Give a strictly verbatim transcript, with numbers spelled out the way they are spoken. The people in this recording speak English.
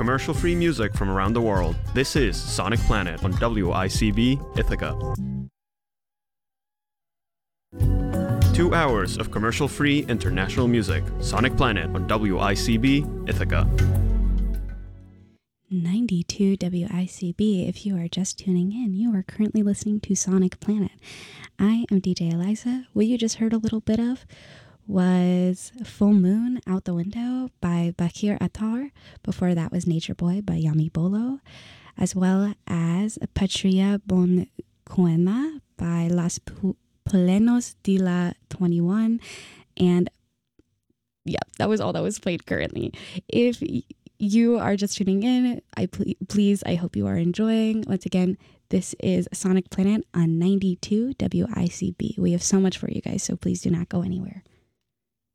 commercial-free music from around the world. This is Sonic Planet on W I C B Ithaca. Two hours of commercial-free international music. Sonic Planet on W I C B Ithaca. ninety-two W I C B. If you are just tuning in, you are currently listening to Sonic Planet. I am D J Eliza. What you just heard a little bit of was Full Moon Out the Window by Bakir Attar. Before that was Nature Boy by Yami Bolo, as well as Patria Bon Coena by Las Plenos de la twenty-one. And yeah, that was all that was played currently. If you are just tuning in, I pl- please, I hope you are enjoying. Once again, this is Sonic Planet on ninety-two W I C B. We have so much for you guys, so please do not go anywhere.